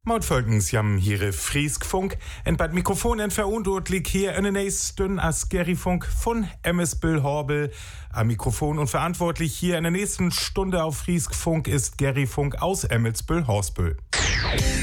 Mautfolgens jam hier Frieskfunk. En bei Mikrofon en verantwortlich hier in der nächsten as Gerryfunk von Emmesbüll Horbel. Am Mikrofon und verantwortlich hier in der nächsten Stunde auf Frieskfunk ist Gerryfunk aus Emmelsbüll Horsbüll.